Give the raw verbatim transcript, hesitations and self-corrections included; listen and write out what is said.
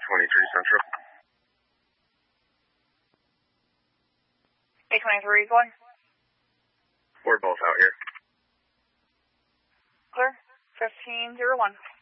twenty-three Central. eight twenty-three going. We're both out here. Clear. fifteen zero one.